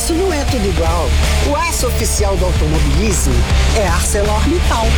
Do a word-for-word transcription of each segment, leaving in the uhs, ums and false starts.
aço não é tudo igual. O aço oficial do automobilismo é ArcelorMittal.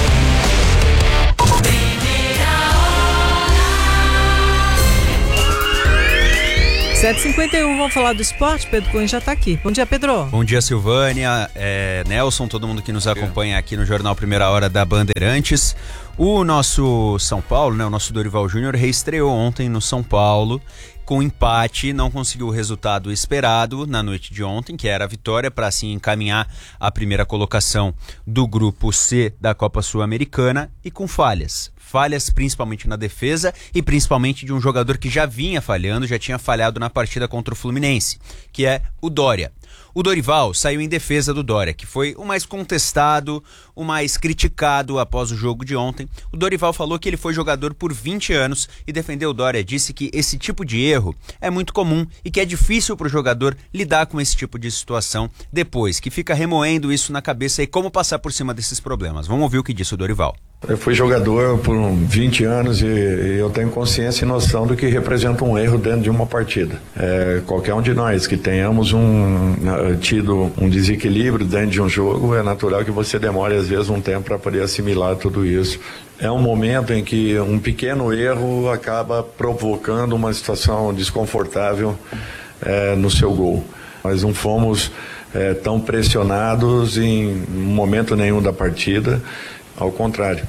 sete e cinquenta e um, vamos falar do esporte. Pedro Cunha já está aqui. Bom dia, Pedro. Bom dia, Silvânia, é, Nelson, todo mundo que nos acompanha aqui no Jornal Primeira Hora da Bandeirantes. O nosso São Paulo, né, o nosso Dorival Júnior, reestreou ontem no São Paulo com empate, não conseguiu o resultado esperado na noite de ontem, que era a vitória para assim encaminhar a primeira colocação do grupo C da Copa Sul-Americana e com falhas. Falhas principalmente na defesa e principalmente de um jogador que já vinha falhando, já tinha falhado na partida contra o Fluminense, que é o Dória. O Dorival saiu em defesa do Dória, que foi o mais contestado, o mais criticado após o jogo de ontem. O Dorival falou que ele foi jogador por vinte anos e defendeu o Dória. Disse que esse tipo de erro é muito comum e que é difícil para o jogador lidar com esse tipo de situação depois, que fica remoendo isso na cabeça e como passar por cima desses problemas. Vamos ouvir o que disse o Dorival. Eu fui jogador por vinte anos e eu tenho consciência e noção do que representa um erro dentro de uma partida. É, qualquer um de nós que tenhamos um, tido um desequilíbrio dentro de um jogo, é natural que você demore às vezes um tempo para poder assimilar tudo isso. É um momento em que um pequeno erro acaba provocando uma situação desconfortável é, no seu gol. Nós não fomos é, tão pressionados em momento nenhum da partida. Ao contrário,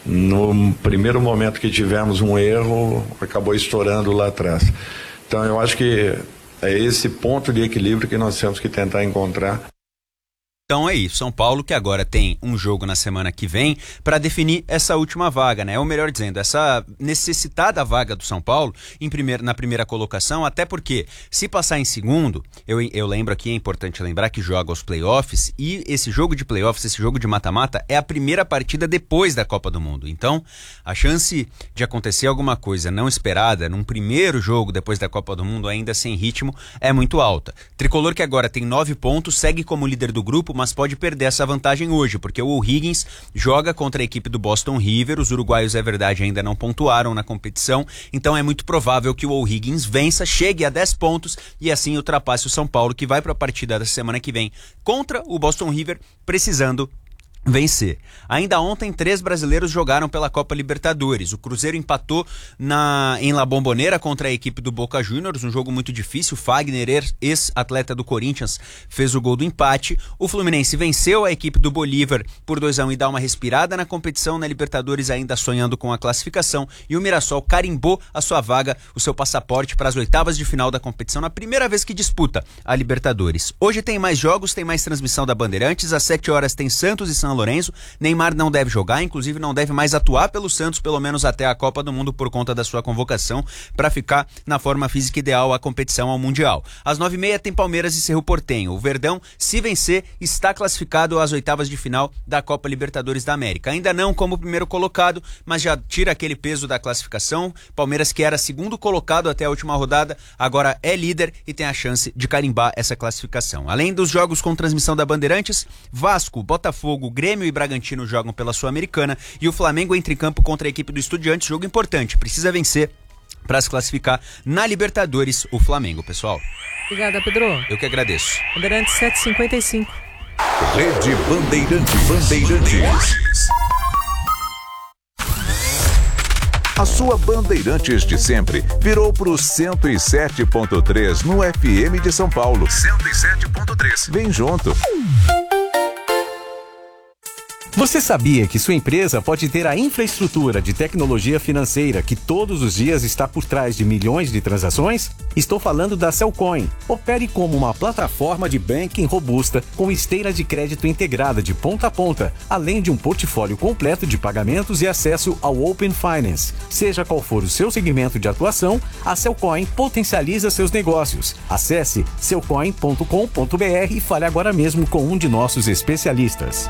no primeiro momento que tivemos um erro, acabou estourando lá atrás. Então eu acho que é esse ponto de equilíbrio que nós temos que tentar encontrar. Então é isso, São Paulo que agora tem um jogo na semana que vem para definir essa última vaga, né? Ou melhor dizendo, essa necessitada vaga do São Paulo em primeiro, na primeira colocação, até porque se passar em segundo, eu, eu lembro aqui, é importante lembrar que joga os playoffs e esse jogo de playoffs, esse jogo de mata-mata é a primeira partida depois da Copa do Mundo. Então, a chance de acontecer alguma coisa não esperada num primeiro jogo depois da Copa do Mundo, ainda sem ritmo, é muito alta. Tricolor que agora tem nove pontos, segue como líder do grupo, mas pode perder essa vantagem hoje, porque o O'Higgins joga contra a equipe do Boston River. Os uruguaios, é verdade, ainda não pontuaram na competição, então é muito provável que o O'Higgins vença, chegue a dez pontos e assim ultrapasse o São Paulo, que vai para a partida da semana que vem contra o Boston River, precisando vencer. Ainda ontem, três brasileiros jogaram pela Copa Libertadores. O Cruzeiro empatou na, em La Bombonera contra a equipe do Boca Juniors, um jogo muito difícil. Fagner, ex-atleta do Corinthians, fez o gol do empate. O Fluminense venceu a equipe do Bolívar por dois a um e dá uma respirada na competição. Na Libertadores, ainda sonhando com a classificação. E o Mirassol carimbou a sua vaga, o seu passaporte para as oitavas de final da competição, na primeira vez que disputa a Libertadores. Hoje tem mais jogos, tem mais transmissão da Bandeirantes. Às sete horas tem Santos e São Lourenço. Neymar não deve jogar, inclusive não deve mais atuar pelo Santos, pelo menos até a Copa do Mundo, por conta da sua convocação para ficar na forma física ideal à competição ao Mundial. Às nove e meia tem Palmeiras e Cerro Porteño. O Verdão, se vencer, está classificado às oitavas de final da Copa Libertadores da América. Ainda não como primeiro colocado, mas já tira aquele peso da classificação. Palmeiras, que era segundo colocado até a última rodada, agora é líder e tem a chance de carimbar essa classificação. Além dos jogos com transmissão da Bandeirantes, Vasco, Botafogo, Grêmio e Bragantino jogam pela Sul-Americana e o Flamengo entra em campo contra a equipe do Estudiantes, jogo importante, precisa vencer para se classificar na Libertadores, o Flamengo, pessoal. Obrigada, Pedro. Eu que agradeço. Bandeirantes sete e cinquenta e cinco. Rede Bandeirantes. Bandeirantes. A sua Bandeirantes de sempre virou pro cento e sete ponto três no F M de São Paulo. cento e sete ponto três. Vem junto. Você sabia que sua empresa pode ter a infraestrutura de tecnologia financeira que todos os dias está por trás de milhões de transações? Estou falando da Cellcoin. Opere como uma plataforma de banking robusta com esteira de crédito integrada de ponta a ponta, além de um portfólio completo de pagamentos e acesso ao Open Finance. Seja qual for o seu segmento de atuação, a Cellcoin potencializa seus negócios. Acesse cellcoin ponto com ponto b r e fale agora mesmo com um de nossos especialistas.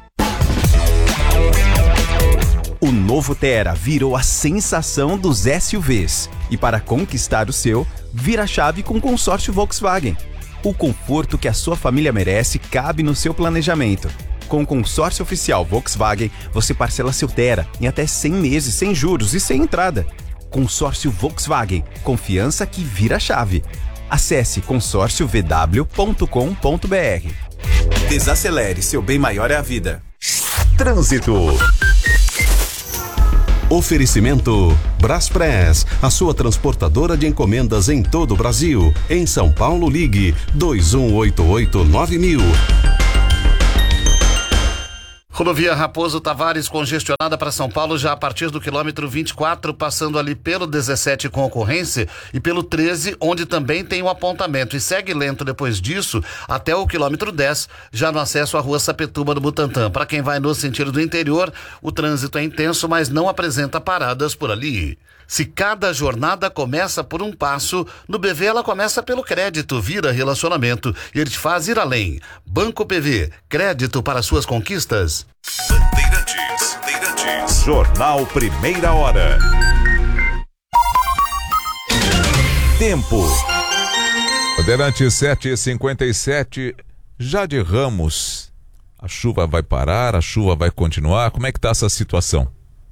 O novo Tera virou a sensação dos S U Vs. E para conquistar o seu, vira a chave com o consórcio Volkswagen. O conforto que a sua família merece cabe no seu planejamento. Com o consórcio oficial Volkswagen, você parcela seu Tera em até cem meses sem juros e sem entrada. Consórcio Volkswagen. Confiança que vira a chave. Acesse consórcio v w ponto com ponto b r. Desacelere, seu bem maior é a vida. Trânsito. Oferecimento Braspress, a sua transportadora de encomendas em todo o Brasil. Em São Paulo, ligue dois um oito oito nove mil. Rodovia Raposo Tavares congestionada para São Paulo já a partir do quilômetro vinte e quatro, passando ali pelo dezessete com ocorrência e pelo treze, onde também tem um apontamento, e segue lento depois disso até o quilômetro dez, já no acesso à rua Sapituba do Butantã. Para quem vai no sentido do interior, o trânsito é intenso, mas não apresenta paradas por ali. Se cada jornada começa por um passo, no B V ela começa pelo crédito, vira relacionamento e ele te faz ir além. Banco P V, crédito para suas conquistas. Bandeirantes, Bandeirantes. Jornal Primeira Hora. Tempo. Bandeirantes sete e cinquenta e sete, Jade Ramos. A chuva vai parar, a chuva vai continuar? Como é que está essa situação?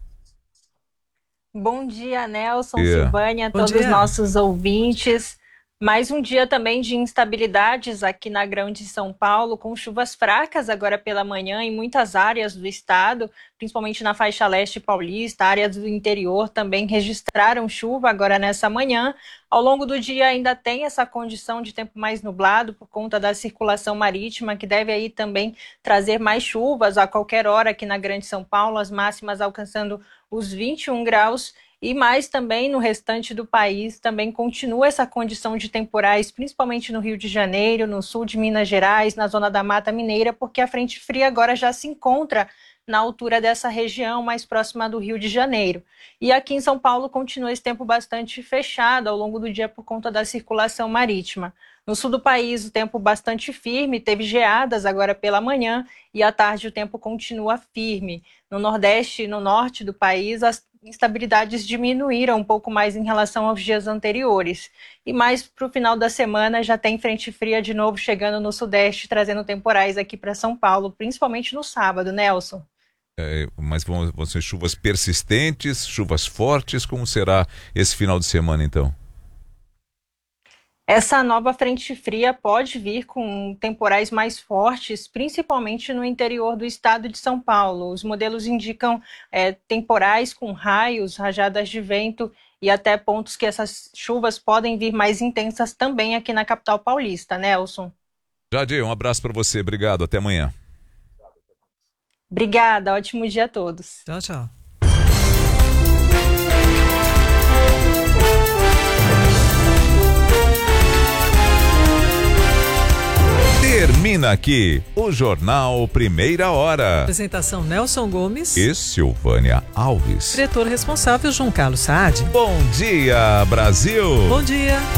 Bom dia, Nelson, Yeah. Silvânia, Bom todos os dia. nossos ouvintes. Mais um dia também de instabilidades aqui na Grande São Paulo, com chuvas fracas agora pela manhã em muitas áreas do estado, principalmente na faixa leste paulista. Áreas do interior também registraram chuva agora nessa manhã. Ao longo do dia ainda tem essa condição de tempo mais nublado por conta da circulação marítima, que deve aí também trazer mais chuvas a qualquer hora aqui na Grande São Paulo, as máximas alcançando os vinte e um graus. E mais também no restante do país, também continua essa condição de temporais, principalmente no Rio de Janeiro, no sul de Minas Gerais, na zona da Mata Mineira, porque a frente fria agora já se encontra na altura dessa região, mais próxima do Rio de Janeiro. E aqui em São Paulo continua esse tempo bastante fechado ao longo do dia por conta da circulação marítima. No sul do país, o tempo bastante firme, teve geadas agora pela manhã e à tarde o tempo continua firme. No Nordeste e no Norte do país, as instabilidades diminuíram um pouco mais em relação aos dias anteriores. E mais para o final da semana já tem frente fria de novo chegando no Sudeste, trazendo temporais aqui para São Paulo, principalmente no sábado, Nelson. É, mas vão, vão ser chuvas persistentes, chuvas fortes. Como será esse final de semana, então? Essa nova frente fria pode vir com temporais mais fortes, principalmente no interior do estado de São Paulo. Os modelos indicam é, temporais com raios, rajadas de vento e até pontos que essas chuvas podem vir mais intensas também aqui na capital paulista, Nelson. Jade, um abraço para você. Obrigado. Até amanhã. Obrigada. Ótimo dia a todos. Tchau, tchau. Termina aqui o Jornal Primeira Hora. Apresentação Nelson Gomes E Silvânia Alves. Diretor responsável João Carlos Saad. Bom dia, Brasil. Bom dia.